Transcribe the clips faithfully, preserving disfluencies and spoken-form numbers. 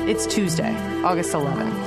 It's Tuesday, August eleventh.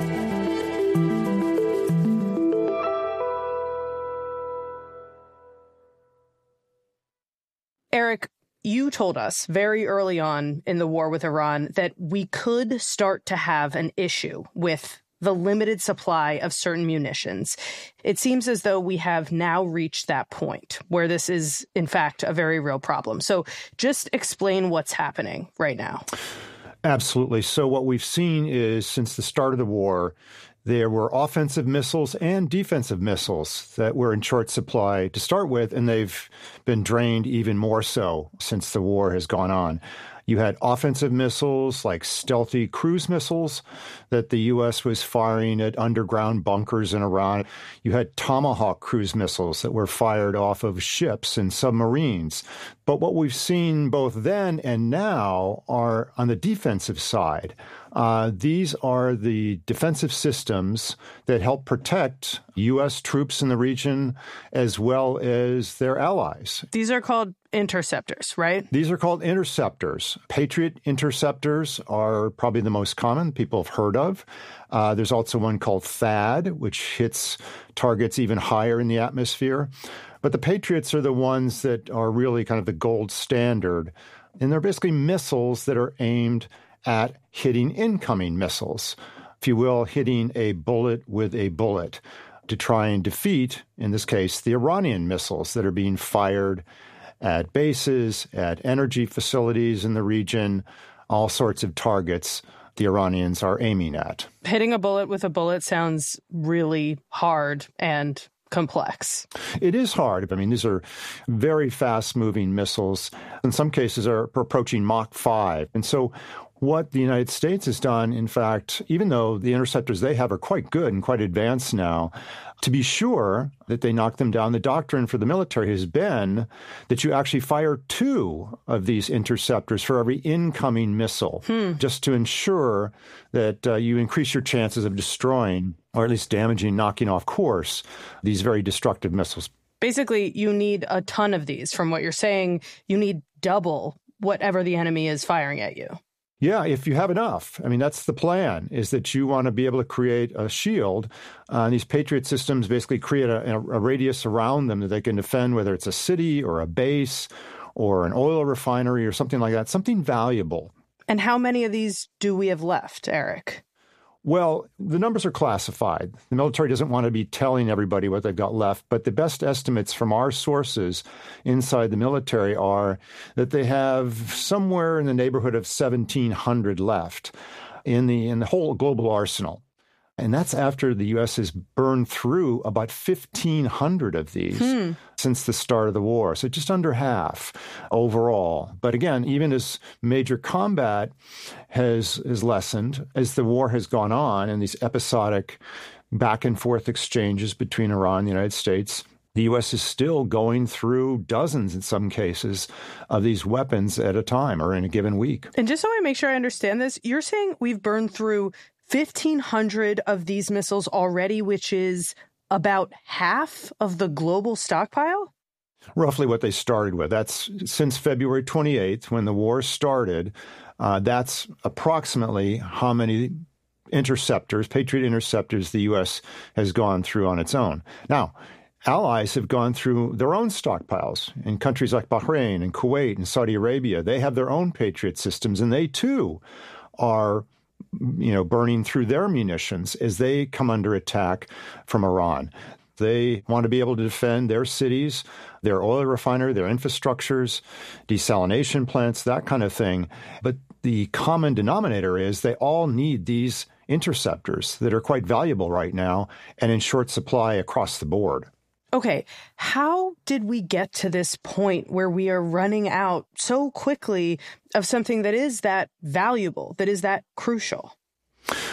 Eric, you told us very early on in the war with Iran that we could start to have an issue with the limited supply of certain munitions. It seems as though we have now reached that point where this is, in fact, a very real problem. So just explain what's happening right now. Absolutely. So what we've seen is since the start of the war, there were offensive missiles and defensive missiles that were in short supply to start with, and they've been drained even more so since the war has gone on. You had offensive missiles like stealthy cruise missiles that the U S was firing at underground bunkers in Iran. You had Tomahawk cruise missiles that were fired off of ships and submarines. But what we've seen both then and now are on the defensive side. Uh, these are the defensive systems that help protect U S troops in the region as well as their allies. These are called interceptors, right? These are called interceptors. Patriot interceptors are probably the most common people have heard of. Uh, there's also one called THAAD, which hits targets even higher in the atmosphere. But the Patriots are the ones that are really kind of the gold standard. And they're basically missiles that are aimed at hitting incoming missiles, if you will, hitting a bullet with a bullet to try and defeat, in this case, the Iranian missiles that are being fired at bases, at energy facilities in the region, all sorts of targets the Iranians are aiming at. Hitting a bullet with a bullet sounds really hard and complex. It is hard. I mean, these are very fast-moving missiles. In some cases, are approaching Mach five. And so what the United States has done, in fact, even though the interceptors they have are quite good and quite advanced now, to be sure that they knock them down, the doctrine for the military has been that you actually fire two of these interceptors for every incoming missile, hmm. just to ensure that uh, you increase your chances of destroying, or at least damaging, knocking off course, these very destructive missiles. Basically, you need a ton of these. From what you're saying, you need double whatever the enemy is firing at you. Yeah, if you have enough. I mean, that's the plan, is that you want to be able to create a shield. Uh, these Patriot systems basically create a, a radius around them that they can defend, whether it's a city or a base or an oil refinery or something like that, something valuable. And how many of these do we have left, Eric? Well, the numbers are classified. The military doesn't want to be telling everybody what they've got left, but the best estimates from our sources inside the military are that they have somewhere in the neighborhood of seventeen hundred left in the in the whole global arsenal. And that's after the U S has burned through about fifteen hundred of these hmm. since the start of the war. So just under half overall. But again, even as major combat has, has lessened, as the war has gone on and these episodic back and forth exchanges between Iran and the United States, the U S is still going through dozens, in some cases, of these weapons at a time or in a given week. And just so I make sure I understand this, you're saying we've burned through fifteen hundred of these missiles already, which is about half of the global stockpile? Roughly what they started with. That's since February twenty-eighth, when the war started. Uh, that's approximately how many interceptors, Patriot interceptors, the U S has gone through on its own. Now, allies have gone through their own stockpiles in countries like Bahrain and Kuwait and Saudi Arabia. They have their own Patriot systems, and they too are you know, burning through their munitions as they come under attack from Iran. They want to be able to defend their cities, their oil refinery, their infrastructures, desalination plants, that kind of thing. But the common denominator is they all need these interceptors that are quite valuable right now and in short supply across the board. Okay, how did we get to this point where we are running out so quickly of something that is that valuable, that is that crucial?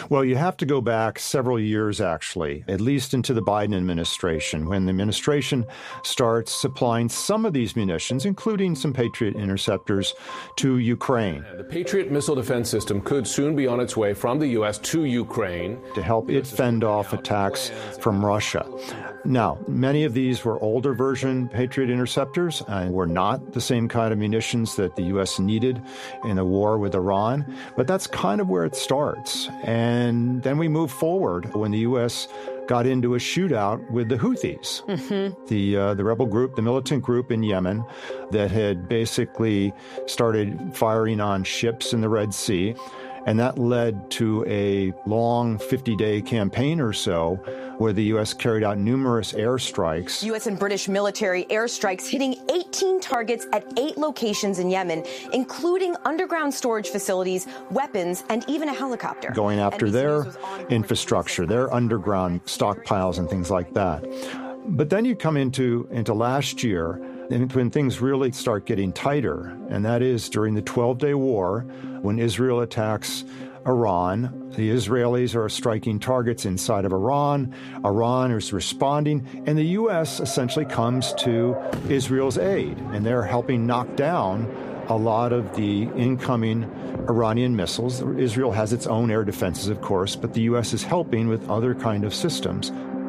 Well, you have to go back several years, actually, at least into the Biden administration, when the administration starts supplying some of these munitions, including some Patriot interceptors, to Ukraine. The Patriot missile defense system could soon be on its way from the U S to Ukraine to help it fend off attacks from Russia. Now, many of these were older version Patriot interceptors and were not the same kind of munitions that the U S needed in the war with Iran, but that's kind of where it starts. And then we move forward when the U S got into a shootout with the Houthis, mm-hmm. the uh, the rebel group, the militant group in Yemen that had basically started firing on ships in the Red Sea. And that led to a long fifty-day campaign or so where the U S carried out numerous airstrikes. U S and British military airstrikes hitting eighteen targets at eight locations in Yemen, including underground storage facilities, weapons, and even a helicopter. Going after their infrastructure, their underground stockpiles and things like that. But then you come into, into last year, and when things really start getting tighter, and that is during the twelve-day war, when Israel attacks Iran. The Israelis are striking targets inside of Iran. Iran is responding, and the U S essentially comes to Israel's aid, and they're helping knock down a lot of the incoming Iranian missiles. Israel has its own air defenses, of course, but the U S is helping with other kind of systems.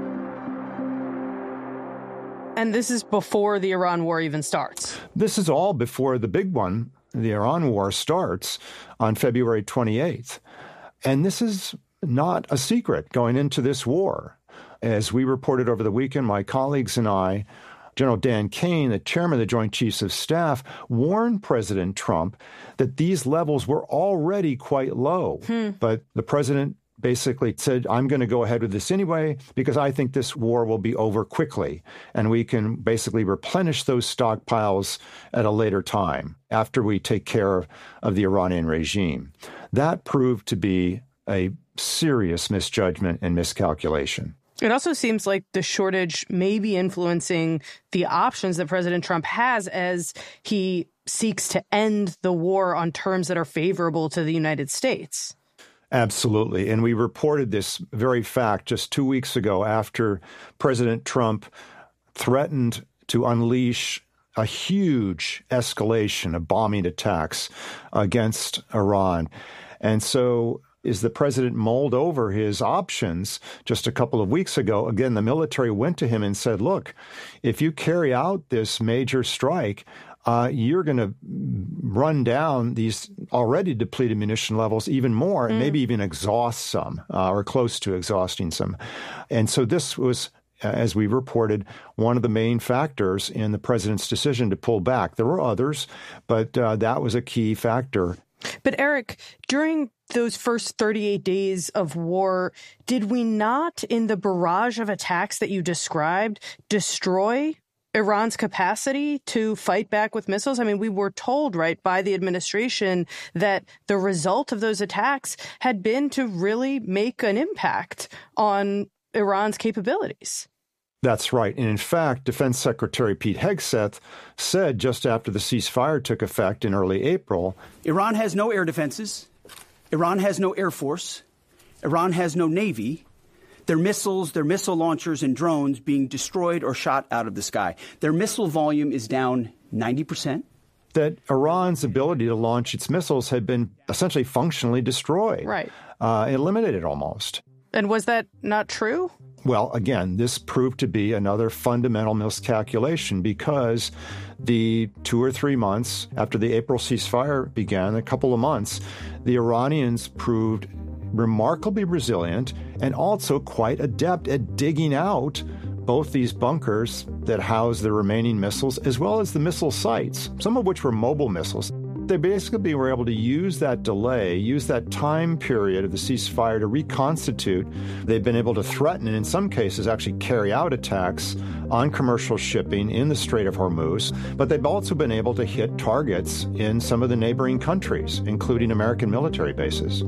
And this is before the Iran war even starts. This is all before the big one, the Iran war, starts on February twenty-eighth. And this is not a secret going into this war. As we reported over the weekend, my colleagues and I, General Dan Kane, the chairman of the Joint Chiefs of Staff, warned President Trump that these levels were already quite low. Hmm. But the president basically said, I'm going to go ahead with this anyway because I think this war will be over quickly, and we can basically replenish those stockpiles at a later time after we take care of, of the Iranian regime. That proved to be a serious misjudgment and miscalculation. It also seems like the shortage may be influencing the options that President Trump has as he seeks to end the war on terms that are favorable to the United States. Absolutely. And we reported this very fact just two weeks ago after President Trump threatened to unleash a huge escalation of bombing attacks against Iran. And so as the president mulled over his options just a couple of weeks ago, again, the military went to him and said, look, if you carry out this major strike, Uh, you're going to run down these already depleted munition levels even more, and mm. maybe even exhaust some, uh, or close to exhausting some. And so this was, as we reported, one of the main factors in the president's decision to pull back. There were others, but uh, that was a key factor. But Eric, during those first thirty-eight days of war, did we not, in the barrage of attacks that you described, destroy Iran's capacity to fight back with missiles? I mean, we were told, right, by the administration that the result of those attacks had been to really make an impact on Iran's capabilities. That's right. And in fact, Defense Secretary Pete Hegseth said just after the ceasefire took effect in early April, Iran has no air defenses. Iran has no air force. Iran has no navy. Their missiles, their missile launchers and drones being destroyed or shot out of the sky. Their missile volume is down ninety percent. That Iran's ability to launch its missiles had been essentially functionally destroyed. Right. Uh, eliminated almost. And was that not true? Well, again, this proved to be another fundamental miscalculation because the two or three months after the April ceasefire began, a couple of months, the Iranians proved remarkably resilient and also quite adept at digging out both these bunkers that house the remaining missiles as well as the missile sites, some of which were mobile missiles. They basically were able to use that delay, use that time period of the ceasefire to reconstitute. They've been able to threaten and in some cases actually carry out attacks on commercial shipping in the Strait of Hormuz, but they've also been able to hit targets in some of the neighboring countries, including American military bases.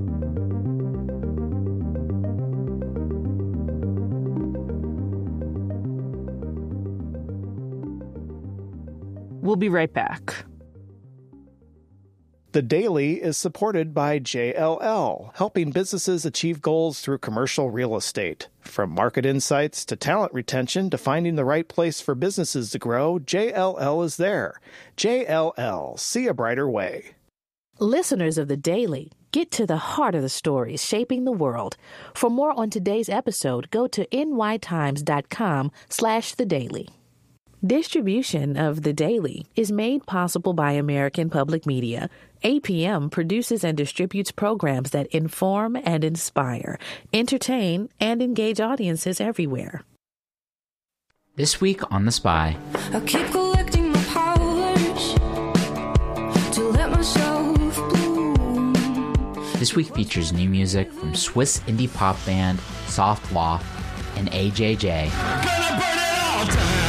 We'll be right back. The Daily is supported by J L L, helping businesses achieve goals through commercial real estate. From market insights to talent retention to finding the right place for businesses to grow, J L L is there. J L L, see a brighter way. Listeners of The Daily, get to the heart of the stories shaping the world. For more on today's episode, go to nytimes.com slash The Daily. Distribution of The Daily is made possible by American Public Media. A P M produces and distributes programs that inform and inspire, entertain, and engage audiences everywhere. This week on The Spy. I keep collecting my powers to let myself bloom. This week features new music from Swiss indie pop band Soft Loft and A J J. Gonna burn it all down.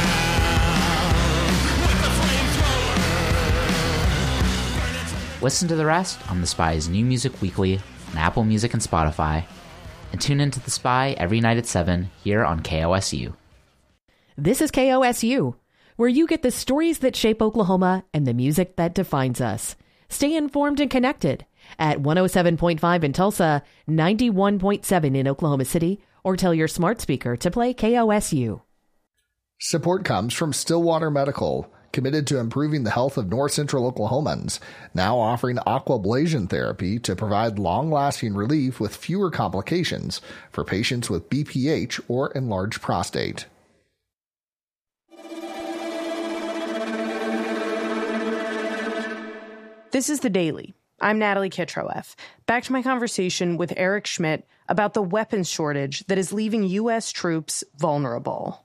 Listen to the rest on The Spy's New Music Weekly on Apple Music and Spotify. And tune into The Spy every night at seven here on K O S U. This is K O S U, where you get the stories that shape Oklahoma and the music that defines us. Stay informed and connected at one oh seven point five in Tulsa, ninety-one point seven in Oklahoma City, or tell your smart speaker to play K O S U. Support comes from Stillwater Medical, committed to improving the health of North Central Oklahomans, now offering aquablation therapy to provide long-lasting relief with fewer complications for patients with B P H or enlarged prostate. This is The Daily. I'm Natalie Kitroeff. Back to my conversation with Eric Schmidt about the weapons shortage that is leaving U S troops vulnerable.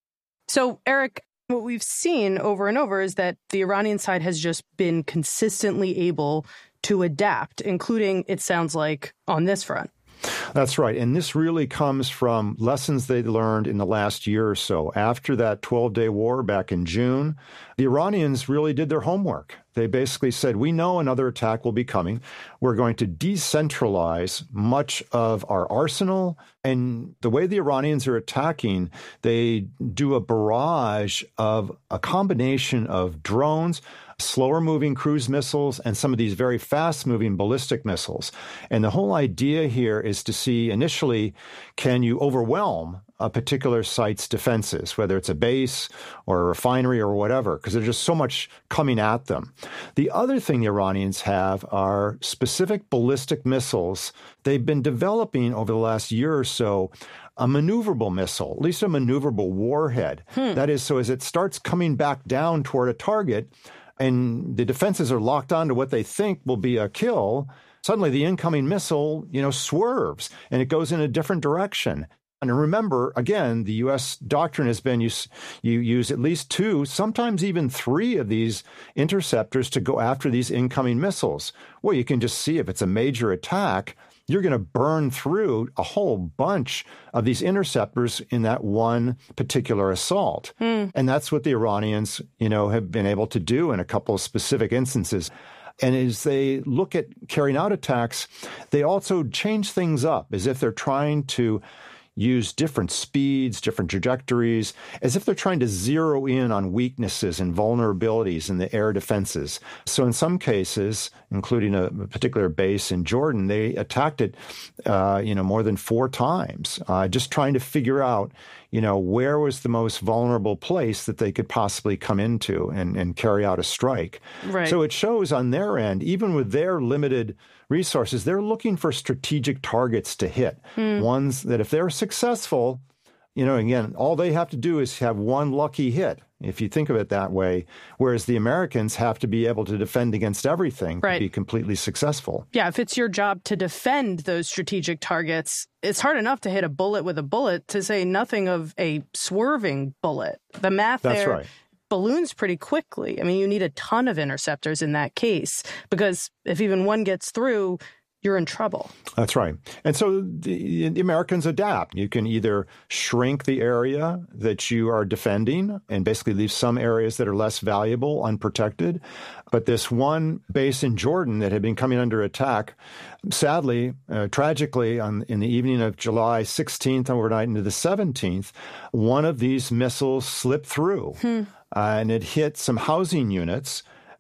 So, Eric, what we've seen over and over is that the Iranian side has just been consistently able to adapt, including, it sounds like, on this front. That's right. And this really comes from lessons they learned in the last year or so. After that twelve-day war back in June, the Iranians really did their homework. They basically said, we know another attack will be coming. We're going to decentralize much of our arsenal. And the way the Iranians are attacking, they do a barrage of a combination of drones, slower-moving cruise missiles, and some of these very fast-moving ballistic missiles. And the whole idea here is to see, initially, can you overwhelm a particular site's defenses, whether it's a base or a refinery or whatever, because there's just so much coming at them. The other thing the Iranians have are specific ballistic missiles. They've been developing over the last year or so a maneuverable missile, at least a maneuverable warhead. Hmm. That is, so as it starts coming back down toward a target, and the defenses are locked on to what they think will be a kill, suddenly the incoming missile, you know, swerves and it goes in a different direction. And remember, again, the U S doctrine has been you, you use at least two, sometimes even three of these interceptors to go after these incoming missiles. Well, you can just see if it's a major attack, you're going to burn through a whole bunch of these interceptors in that one particular assault. Mm. And that's what the Iranians, you know, have been able to do in a couple of specific instances. And as they look at carrying out attacks, they also change things up as if they're trying to use different speeds, different trajectories, as if they're trying to zero in on weaknesses and vulnerabilities in the air defenses. So in some cases, including a particular base in Jordan, they attacked it, uh, you know, more than four times, uh, just trying to figure out, you know, where was the most vulnerable place that they could possibly come into and, and carry out a strike. Right. So it shows on their end, even with their limited resources, they're looking for strategic targets to hit, mm. ones that if they're successful, you know, again, all they have to do is have one lucky hit, if you think of it that way, whereas the Americans have to be able to defend against everything right. to be completely successful. Yeah, if it's your job to defend those strategic targets, it's hard enough to hit a bullet with a bullet, to say nothing of a swerving bullet. The math That's there right. balloons pretty quickly. I mean, you need a ton of interceptors in that case, because if even one gets through, you're in trouble. That's right. And so the, the Americans adapt. You can either shrink the area that you are defending and basically leave some areas that are less valuable unprotected. But this one base in Jordan that had been coming under attack, sadly, uh, tragically, on, in the evening of July sixteenth, overnight into the seventeenth, one of these missiles slipped through hmm. uh, and it hit some housing units.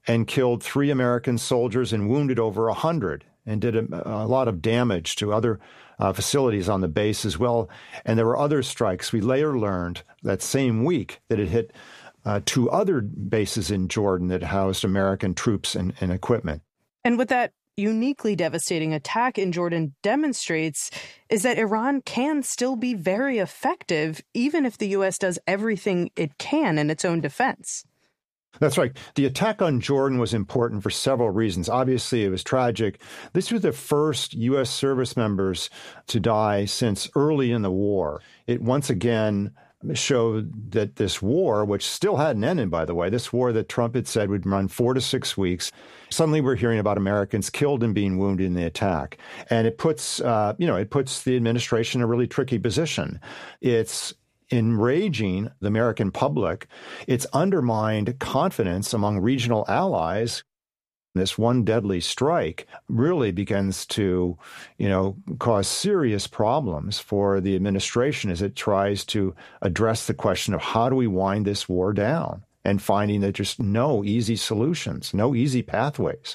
and killed three American soldiers and wounded over a hundred, and did a, a lot of damage to other uh, facilities on the base as well. And there were other strikes. We later learned that same week that it hit uh, two other bases in Jordan that housed American troops and, and equipment. And what that uniquely devastating attack in Jordan demonstrates is that Iran can still be very effective, even if the U S does everything it can in its own defense. That's right. The attack on Jordan was important for several reasons. Obviously, it was tragic. This was the first U S service members to die since early in the war. It once again showed that this war, which still hadn't ended, by the way, this war that Trump had said would run four to six weeks, suddenly we're hearing about Americans killed and being wounded in the attack. And it puts, uh, you know, it puts the administration in a really tricky position. It's enraging the American public. It's undermined confidence among regional allies. This one deadly strike really begins to, you know, cause serious problems for the administration as it tries to address the question of how do we wind this war down, and finding that there's no easy solutions, no easy pathways.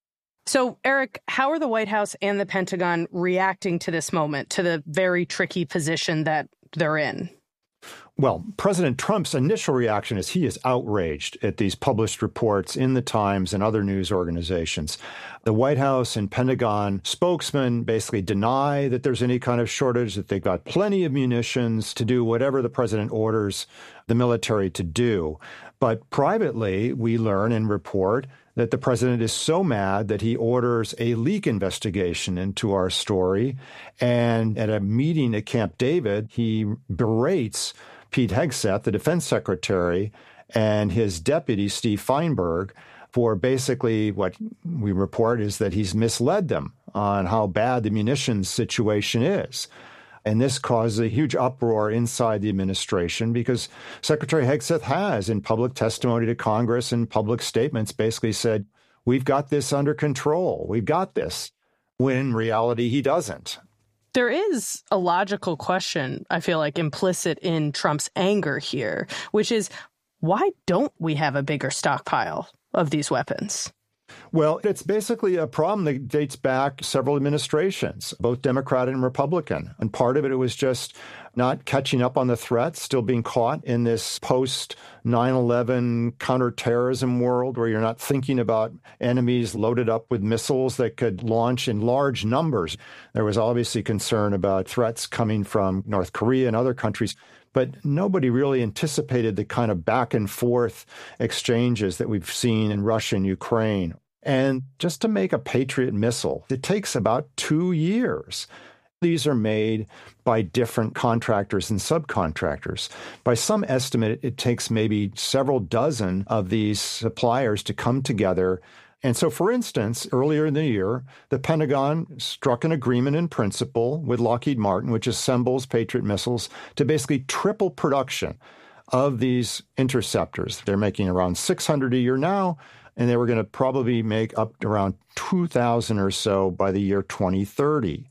So, Eric, how are the White House and the Pentagon reacting to this moment, to the very tricky position that they're in? Well, President Trump's initial reaction is he is outraged at these published reports in the Times and other news organizations. The White House and Pentagon spokesmen basically deny that there's any kind of shortage, that they've got plenty of munitions to do whatever the president orders the military to do. But privately, we learn and report that the president is so mad that he orders a leak investigation into our story. And at a meeting at Camp David, he berates Pete Hegseth, the defense secretary, and his deputy, Steve Feinberg, for basically what we report is that he's misled them on how bad the munitions situation is. And this caused a huge uproar inside the administration because Secretary Hegseth has, in public testimony to Congress and public statements, basically said, we've got this under control. We've got this, when in reality, he doesn't. There is a logical question, I feel like, implicit in Trump's anger here, which is, why don't we have a bigger stockpile of these weapons? Well, it's basically a problem that dates back several administrations, both Democrat and Republican. And part of it, it was just not catching up on the threats, still being caught in this post nine eleven counterterrorism world where you're not thinking about enemies loaded up with missiles that could launch in large numbers. There was obviously concern about threats coming from North Korea and other countries. But nobody really anticipated the kind of back and forth exchanges that we've seen in Russia and Ukraine. And just to make a Patriot missile, it takes about two years. These are made by different contractors and subcontractors. By some estimate, it takes maybe several dozen of these suppliers to come together. And so, for instance, earlier in the year, the Pentagon struck an agreement in principle with Lockheed Martin, which assembles Patriot missiles, to basically triple production of these interceptors. They're making around six hundred a year now, and they were going to probably make up to around two thousand or so by the year twenty thirty.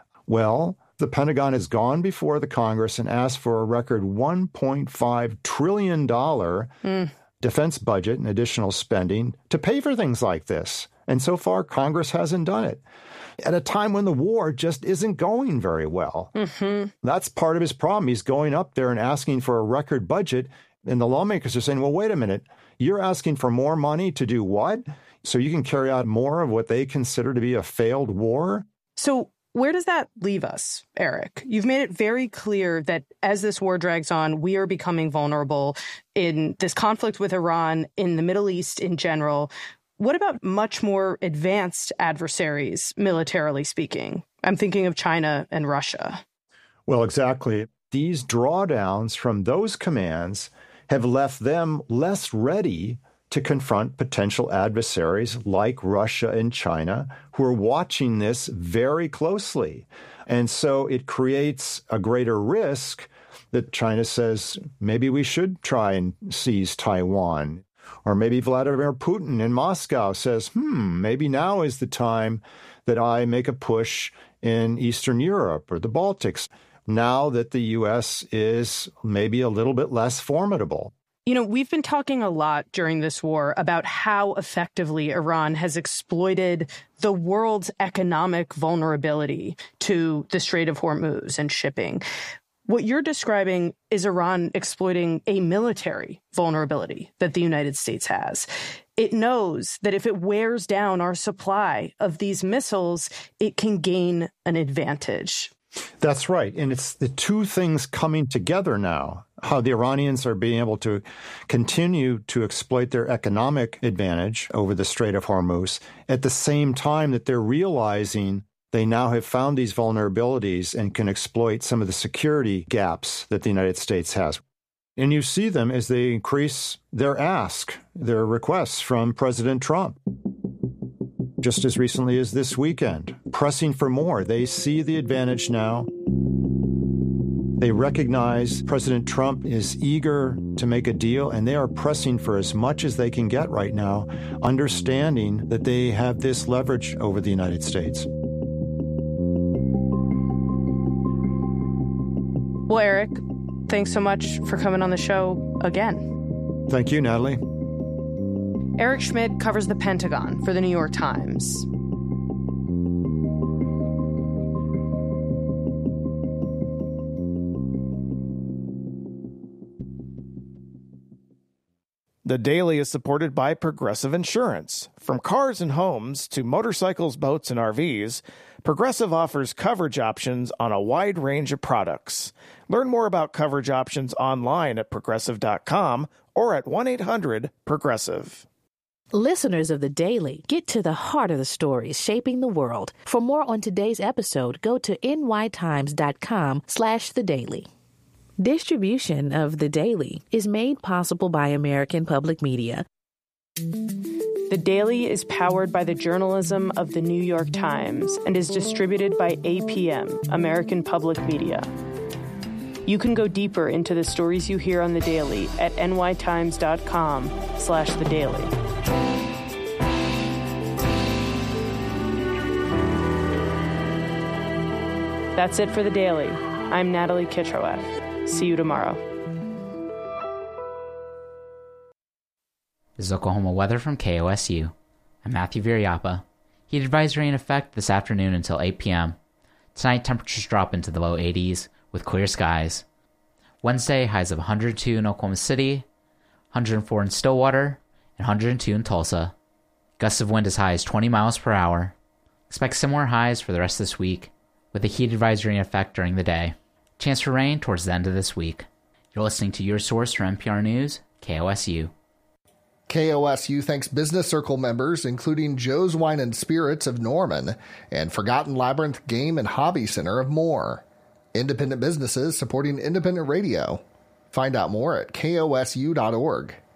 Well, the Pentagon has gone before the Congress and asked for a record one point five trillion dollars mm. defense budget and additional spending to pay for things like this. And so far, Congress hasn't done it at a time when the war just isn't going very well. Mm-hmm. That's part of his problem. He's going up there and asking for a record budget. And the lawmakers are saying, well, wait a minute, you're asking for more money to do what? So you can carry out more of what they consider to be a failed war? So where does that leave us, Eric? You've made it very clear that as this war drags on, we are becoming vulnerable in this conflict with Iran, in the Middle East in general. What about much more advanced adversaries, militarily speaking? I'm thinking of China and Russia. Well, exactly. These drawdowns from those commands have left them less ready to confront potential adversaries like Russia and China, who are watching this very closely. And so it creates a greater risk that China says, maybe we should try and seize Taiwan. Or maybe Vladimir Putin in Moscow says, hmm, maybe now is the time that I make a push in Eastern Europe or the Baltics, now that the U S is maybe a little bit less formidable. You know, we've been talking a lot during this war about how effectively Iran has exploited the world's economic vulnerability to the Strait of Hormuz and shipping. What you're describing is Iran exploiting a military vulnerability that the United States has. It knows that if it wears down our supply of these missiles, it can gain an advantage. That's right. And it's the two things coming together now, how the Iranians are being able to continue to exploit their economic advantage over the Strait of Hormuz at the same time that they're realizing they now have found these vulnerabilities and can exploit some of the security gaps that the United States has. And you see them as they increase their ask, their requests from President Trump. Just as recently as this weekend, pressing for more. They see the advantage now. They recognize President Trump is eager to make a deal, and they are pressing for as much as they can get right now, understanding that they have this leverage over the United States. Well, Eric, thanks so much for coming on the show again. Thank you, Natalie. Eric Schmidt covers the Pentagon for the New York Times. The Daily is supported by Progressive Insurance. From cars and homes to motorcycles, boats, and R Vs, Progressive offers coverage options on a wide range of products. Learn more about coverage options online at progressive dot com or at one eight hundred progressive. Listeners of The Daily, get to the heart of the stories shaping the world. For more on today's episode, go to n y times dot com slash the daily. Distribution of The Daily is made possible by American Public Media. The Daily is powered by the journalism of The New York Times and is distributed by A P M, American Public Media. You can go deeper into the stories you hear on The Daily at n y times dot com slash the daily. That's it for The Daily. I'm Natalie Kitroeff. See you tomorrow. This is Oklahoma weather from K O S U. I'm Matthew Viriapa. Heat advisory in effect this afternoon until eight p.m. Tonight, temperatures drop into the low eighties with clear skies. Wednesday, highs of one hundred two in Oklahoma City, one hundred four in Stillwater, and one hundred two in Tulsa. Gusts of wind as high as twenty miles per hour. Expect similar highs for the rest of this week, with a heat advisory in effect during the day. Chance for rain towards the end of this week. You're listening to your source for N P R News, K O S U. K O S U thanks Business Circle members, including Joe's Wine and Spirits of Norman and Forgotten Labyrinth Game and Hobby Center of Moore. Independent businesses supporting independent radio. Find out more at K O S U dot org.